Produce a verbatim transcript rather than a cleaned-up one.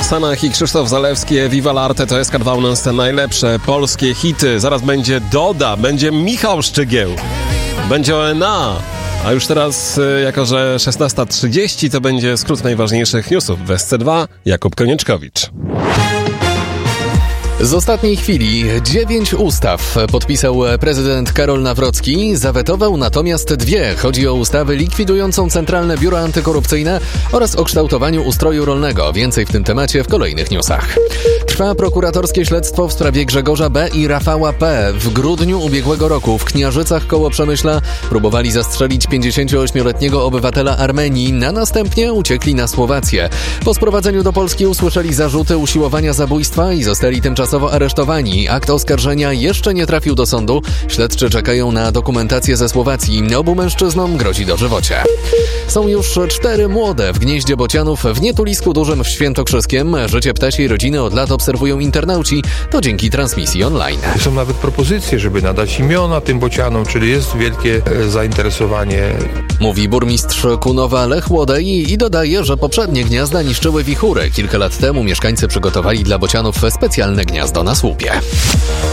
Sanach i Krzysztof Zalewski, Viva l'Arte, to S K dwa u nas te najlepsze polskie hity. Zaraz będzie Doda, będzie Michał Szczygieł, będzie O N A. A już teraz, jako że szesnasta trzydzieści, to będzie skrót najważniejszych newsów w S C dwa. Jakub Konieczkowicz. Z ostatniej chwili dziewięć ustaw podpisał prezydent Karol Nawrocki, zawetował natomiast dwie. Chodzi o ustawy likwidującą Centralne Biuro Antykorupcyjne oraz o kształtowaniu ustroju rolnego. Więcej w tym temacie w kolejnych newsach. Trwa prokuratorskie śledztwo w sprawie Grzegorza B. i Rafała P. W grudniu ubiegłego roku w Kniarzycach koło Przemyśla próbowali zastrzelić pięćdziesięcioośmioletniego obywatela Armenii, a następnie uciekli na Słowację. Po sprowadzeniu do Polski usłyszeli zarzuty usiłowania zabójstwa i zostali tymczasowo aresztowani. Akt oskarżenia jeszcze nie trafił do sądu. Śledczy czekają na dokumentację ze Słowacji. Obu mężczyznom grozi dożywocie. Są już cztery młode w gnieździe bocianów w Nietulisku Dużym w Świętokrzyskiem. Życie ptasiej rodziny od lat obserwują internauci. To dzięki transmisji online. Są nawet propozycje, żeby nadać imiona tym bocianom, czyli jest wielkie e, zainteresowanie. Mówi burmistrz Kunowa Lech Łodej i dodaje, że poprzednie gniazda niszczyły wichury. Kilka lat temu mieszkańcy przygotowali dla bocianów specjalne gniazdo na słupie.